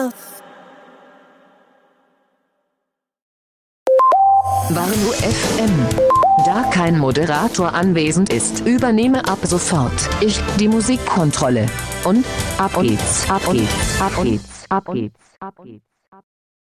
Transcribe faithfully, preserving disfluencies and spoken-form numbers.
Warnow F M. Da kein Moderator anwesend ist, übernehme ab sofort ich die Musikkontrolle. Und ab geht's, ab geht's, ab geht's, ab geht's, ab geht's.